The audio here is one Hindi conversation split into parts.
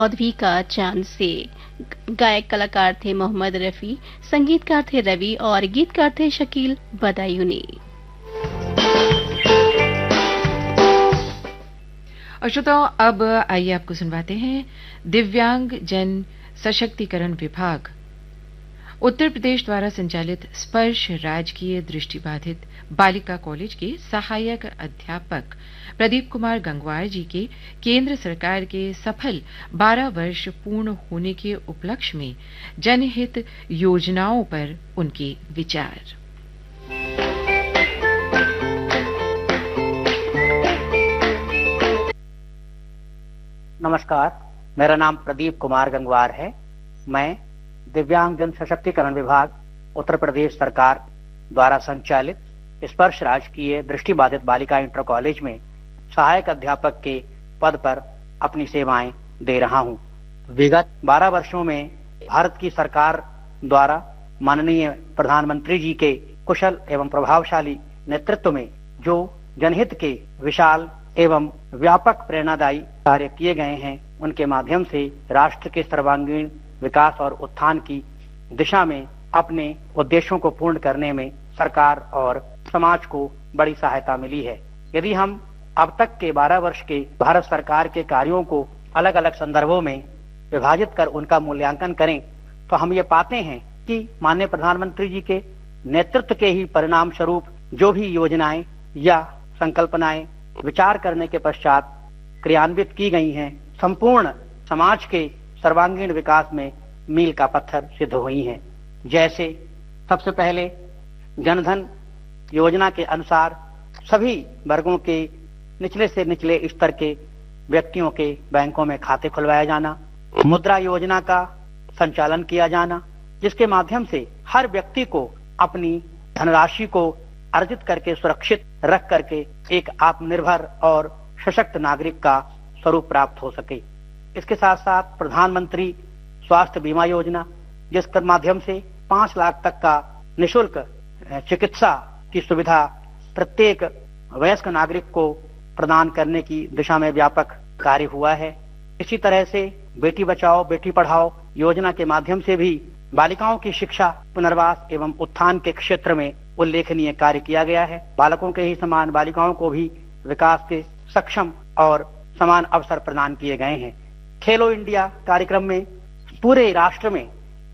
चौधरी का चांद से। गायक कलाकार थे मोहम्मद रफी, संगीतकार थे रवि और गीतकार थे शकील बदायूनी। और श्रोताओं, अब आइए आपको सुनवाते हैं दिव्यांग जन सशक्तिकरण विभाग उत्तर प्रदेश द्वारा संचालित स्पर्श राजकीय दृष्टिबाधित बालिका कॉलेज के सहायक अध्यापक प्रदीप कुमार गंगवार जी के केंद्र सरकार के सफल 12 वर्ष पूर्ण होने के उपलक्ष्य में जनहित योजनाओं पर उनके विचार। नमस्कार, मेरा नाम प्रदीप कुमार गंगवार है। मैं दिव्यांग जन सशक्तिकरण विभाग उत्तर प्रदेश सरकार द्वारा संचालित स्पर्श राजकीय दृष्टिबाधित बालिका इंटर कॉलेज में सहायक अध्यापक के पद पर अपनी सेवाएं दे रहा हूं। विगत 12 वर्षों में भारत की सरकार द्वारा माननीय प्रधानमंत्री जी के कुशल एवं प्रभावशाली नेतृत्व में जो जनहित के विशाल एवं व्यापक प्रेरणादायी कार्य किए गए हैं, उनके माध्यम से राष्ट्र के सर्वांगीण विकास और उत्थान की दिशा में अपने उद्देश्यों को पूर्ण करने में सरकार और समाज को बड़ी सहायता मिली है। यदि हम अब तक के 12 वर्ष के भारत सरकार के कार्यों को अलग अलग संदर्भों में विभाजित कर उनका मूल्यांकन करें तो हम ये पाते हैं कि माननीय प्रधानमंत्री जी के नेतृत्व के ही परिणाम स्वरूप जो भी योजनाएं या संकल्पनाएं विचार करने के पश्चात क्रियान्वित की गई हैं, संपूर्ण समाज के सर्वांगीण विकास में मील का पत्थर सिद्ध हुई हैं। जैसे सबसे पहले जनधन योजना के अनुसार सभी वर्गों के निचले से निचले स्तर के व्यक्तियों के बैंकों में खाते खुलवाया जाना, मुद्रा योजना का संचालन किया जाना, जिसके माध्यम से हर व्यक्ति को अपनी धनराशि को अर्जित करके सुरक्षित रख करके एक आत्मनिर्भर और सशक्त नागरिक का स्वरूप प्राप्त हो सके। इसके साथ साथ प्रधानमंत्री स्वास्थ्य बीमा योजना, जिसके माध्यम से 5 लाख तक का निशुल्क चिकित्सा की सुविधा प्रत्येक वयस्क नागरिक को प्रदान करने की दिशा में व्यापक कार्य हुआ है। इसी तरह से बेटी बचाओ बेटी पढ़ाओ योजना के माध्यम से भी बालिकाओं की शिक्षा, पुनर्वास एवं उत्थान के क्षेत्र में उल्लेखनीय कार्य किया गया है। बालकों के ही समान बालिकाओं को भी विकास के सक्षम और समान अवसर प्रदान किए गए हैं। खेलो इंडिया कार्यक्रम में पूरे राष्ट्र में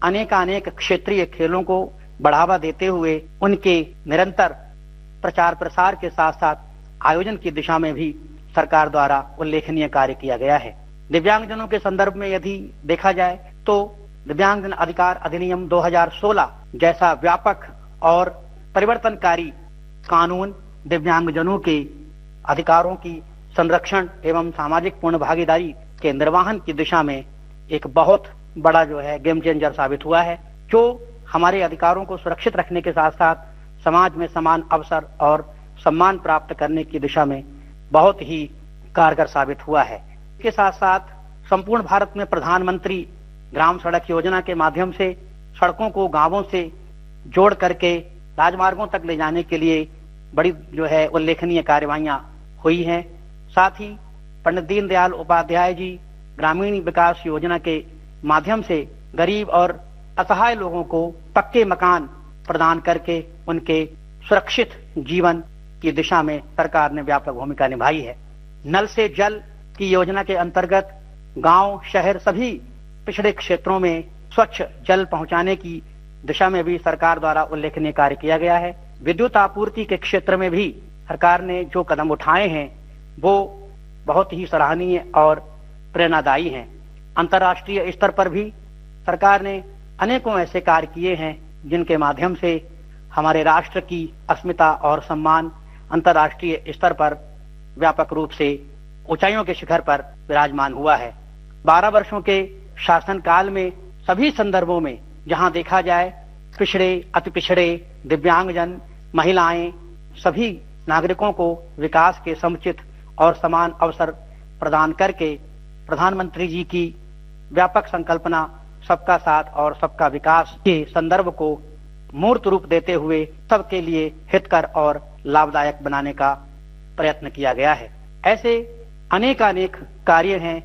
अनेक क्षेत्रीय खेलों को बढ़ावा देते हुए उनके निरंतर प्रचार प्रसार के साथ साथ आयोजन की दिशा में भी सरकार द्वारा उल्लेखनीय कार्य किया गया है। दिव्यांगजनों के संदर्भ में यदि देखा जाए तो दिव्यांगजन अधिकार अधिनियम 2016 जैसा व्यापक और परिवर्तनकारी कानून दिव्यांगजनों के अधिकारों की संरक्षण एवं सामाजिक पूर्ण भागीदारी के निर्वहन की दिशा में एक बहुत बड़ा गेम चेंजर साबित हुआ है, जो हमारे अधिकारों को सुरक्षित रखने के साथ साथ समाज में समान अवसर और सम्मान प्राप्त करने की दिशा में बहुत ही कारगर साबित हुआ है। इसके साथ साथ संपूर्ण भारत में प्रधानमंत्री ग्राम सड़क योजना के माध्यम से सड़कों को गांवों से जोड़ करके राजमार्गों तक ले जाने के लिए बड़ी उल्लेखनीय कार्यवाहियां हुई हैं। साथ ही पंडित दीनदयाल उपाध्याय जी ग्रामीण विकास योजना के माध्यम से गरीब और असहाय लोगों को पक्के मकान प्रदान करके उनके सुरक्षित जीवन की दिशा में सरकार ने व्यापक भूमिका निभाई है। नल से जल की योजना के अंतर्गत गांव, शहर सभी पिछड़े क्षेत्रों में स्वच्छ जल पहुंचाने की दिशा में भी सरकार द्वारा उल्लेखनीय कार्य किया गया है। विद्युत आपूर्ति के क्षेत्र में भी सरकार ने जो कदम उठाए हैं वो बहुत ही सराहनीय और प्रेरणादायी हैं। अंतर्राष्ट्रीय स्तर पर भी सरकार ने अनेकों ऐसे कार्य किए हैं जिनके माध्यम से हमारे राष्ट्र की अस्मिता और सम्मान अंतर्राष्ट्रीय स्तर पर व्यापक रूप से ऊंचाइयों के शिखर पर विराजमान हुआ है। 12 वर्षों के शासनकाल में सभी संदर्भों में जहां देखा जाए पिछड़े, अति पिछड़े, दिव्यांगजन, महिलाएं, सभी नागरिकों को विकास के समुचित और समान अवसर प्रदान करके प्रधानमंत्री जी की व्यापक संकल्पना सबका साथ और सबका विकास के संदर्भ को मूर्त रूप देते हुए सबके लिए हितकर और लाभदायक बनाने का प्रयत्न किया गया है। ऐसे अनेक कार्य हैं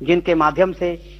जिनके माध्यम से